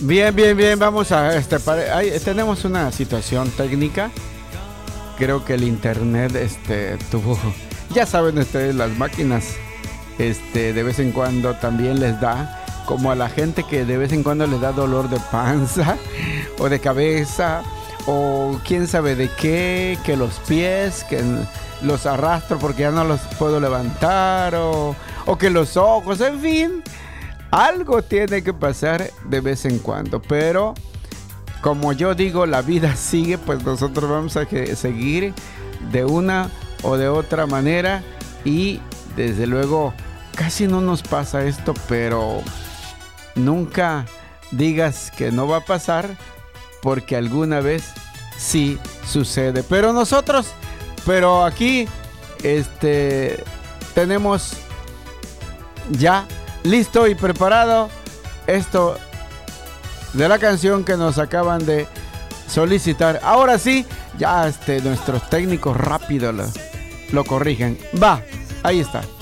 Bien, bien, bien. Vamos a tenemos una situación técnica. Creo que el internet tuvo. Ya saben ustedes, las máquinas de vez en cuando también les da, como a la gente que de vez en cuando les da dolor de panza o de cabeza o quién sabe de qué, que los pies, que los arrastro porque ya no los puedo levantar o que los ojos, en fin. Algo tiene que pasar de vez en cuando, pero como yo digo, la vida sigue, pues nosotros vamos a seguir de una o de otra manera y desde luego casi no nos pasa esto, pero nunca digas que no va a pasar porque alguna vez sí sucede. Pero aquí tenemos ya listo y preparado esto de la canción que nos acaban de solicitar. Ahora sí, ya nuestros técnicos rápido lo corrigen. Va, ahí está.